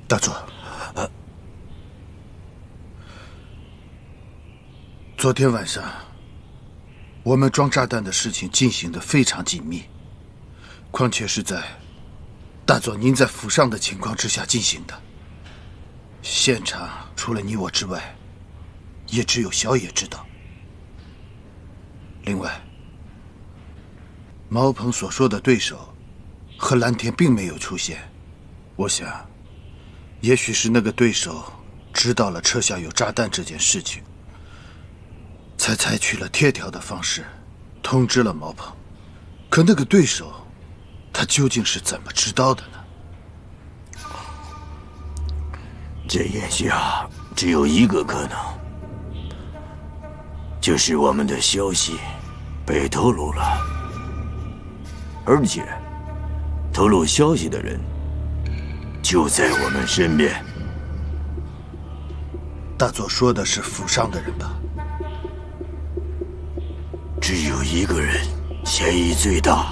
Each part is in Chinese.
大佐，昨天晚上我们装炸弹的事情进行得非常紧密，况且是在大佐您在府上的情况之下进行的。现场除了你我之外，也只有小野知道。另外，毛鹏所说的对手和蓝田并没有出现，我想，也许是那个对手知道了车下有炸弹这件事情，才采取了贴条的方式通知了毛鹏。可那个对手，他究竟是怎么知道的呢？ 这眼下只有一个可能，就是我们的消息被透露了，而且透露消息的人就在我们身边。 大佐说的是府上的人吧？ 只有一个人嫌疑最大。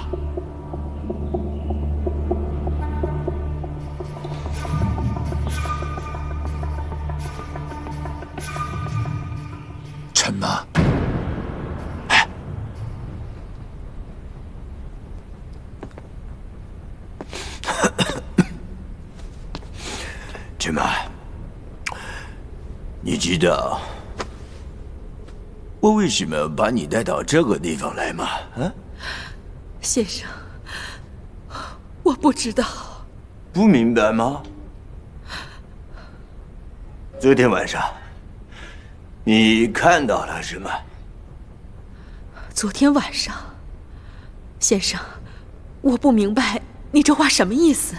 陈妈。 陈妈，你知道我为什么把你带到这个地方来吗？啊， 先生，我不知道。 不明白吗？昨天晚上你看到了什么？ 昨天晚上，先生，我不明白你这话什么意思。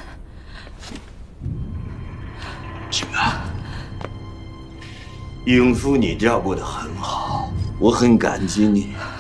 陈妈，勇夫你照顾得很好，我很感激你。